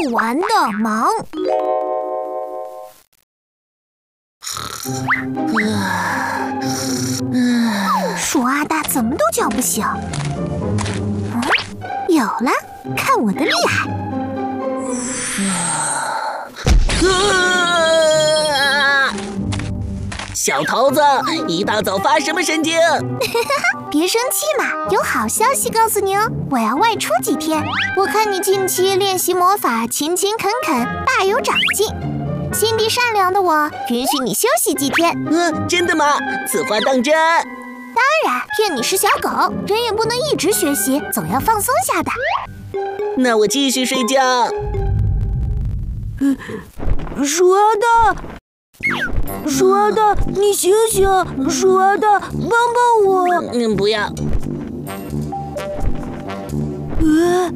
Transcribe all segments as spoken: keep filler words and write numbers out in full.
完的忙。鼠阿大怎么都叫不醒。嗯，有了，看我的厉害！ 啊！小桃子，一大早发什么神经？ 别生气嘛，有好消息告诉你哦，我要外出几天。我看你近期练习魔法，勤勤恳恳，大有长进。心地善良的我，允许你休息几天。 嗯，真的吗？此话当真？ 当然，骗你是小狗，人也不能一直学习，总要放松下的。 那我继续睡觉。 鼠阿大，鼠阿大，你醒醒！鼠阿大，帮帮我！ 嗯，不要。 呃，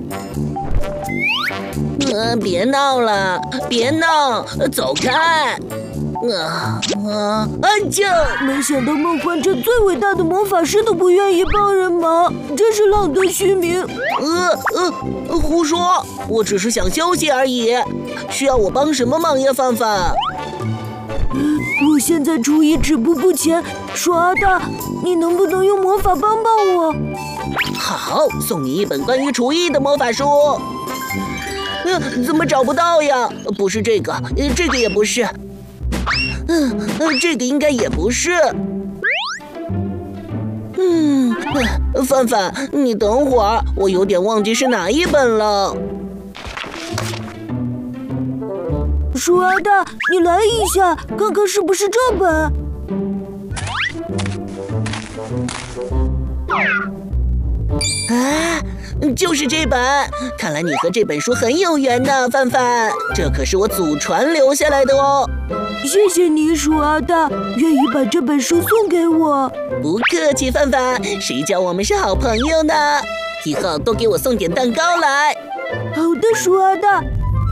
呃，别闹了，别闹，走开！啊啊啊！就没想到梦幻镇最伟大的魔法师都不愿意帮人忙，真是浪得虚名。 呃呃，胡说！我只是想休息而已。需要我帮什么忙呀，范范？ 我现在厨艺止步不前，鼠阿大，你能不能用魔法帮帮我？ 好，送你一本关于厨艺的魔法书。嗯、呃，怎么找不到呀？不是这个，呃、这个也不是。嗯、呃，这个应该也不是。嗯，呃、范范，你等会儿，我有点忘记是哪一本了。 鼠阿大，你来一下，看看是不是这本。 啊，就是这本！看来你和这本书很有缘呢，范范。这可是我祖传留下来的哦。 谢谢你，鼠阿大，愿意把这本书送给我。 不客气，范范，谁叫我们是好朋友呢？以后多给我送点蛋糕来。 好的，鼠阿大。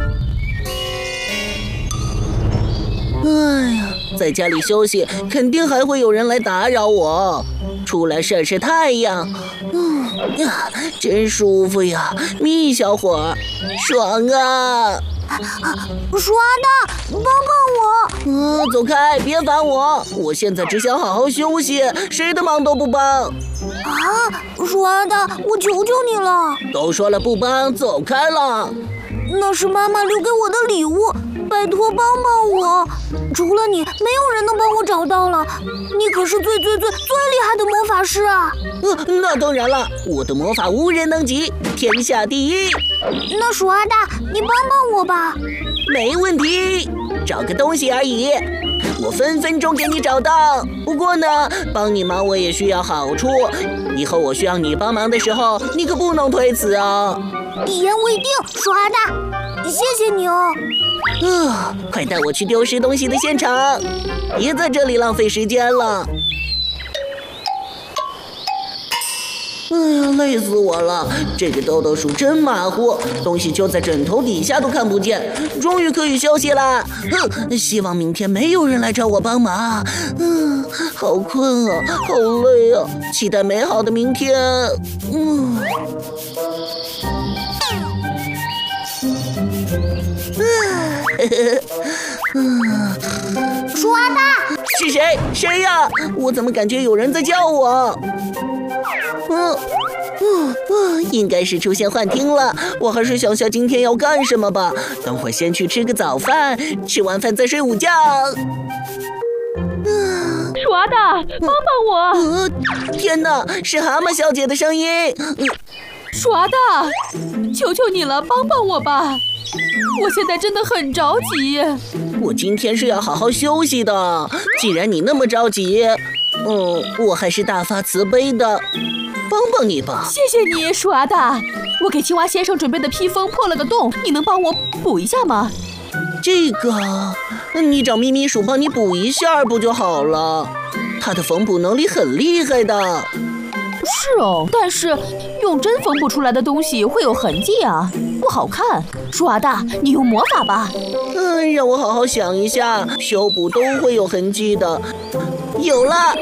哎呀，在家里休息，肯定还会有人来打扰我。出来晒晒太阳，嗯呀，真舒服呀！眯一小会儿，爽啊！ 鼠阿大，帮帮我！ 嗯，走开，别烦我！我现在只想好好休息，谁的忙都不帮。 啊，鼠阿大，我求求你了！ 都说了不帮，走开了。 那是妈妈留给我的礼物，拜托帮帮我！除了你，没有人能帮我找到了。你可是最最最最厉害的魔法师啊！ 呃，那当然了，我的魔法无人能及，天下第一。 那鼠阿大，你帮帮我吧。 没问题，找个东西而已，我分分钟给你找到。不过呢，帮你忙我也需要好处，以后我需要你帮忙的时候，你可不能推辞啊。 一言为定，鼠阿大，谢谢你哦。 啊，快带我去丢失东西的现场，别在这里浪费时间了。哎呀，累死我了！这个豆豆鼠真马虎，东西就在枕头底下都看不见。终于可以休息啦！嗯，希望明天没有人来找我帮忙。嗯，好困啊，好累啊，期待美好的明天。嗯。 鼠阿大， 是谁？谁呀？我怎么感觉有人在叫我？嗯嗯嗯，应该是出现幻听了。我还是想下今天要干什么吧。等会儿先去吃个早饭，吃完饭再睡午觉。 鼠阿大，帮帮我！ 呃，天哪，是蛤蟆小姐的声音。呃、 鼠阿大，求求你了，帮帮我吧！我现在真的很着急。 我今天是要好好休息的，既然你那么着急，嗯，我还是大发慈悲的，帮帮你吧。 谢谢你，鼠阿大。我给青蛙先生准备的披风破了个洞，你能帮我补一下吗？ 这个，你找咪咪鼠帮你补一下不就好了？他的缝补能力很厉害的。 是哦，但是用针缝补出来的东西会有痕迹啊，不好看。鼠阿大，你用魔法吧。 嗯，让我好好想一下，修补都会有痕迹的。有了。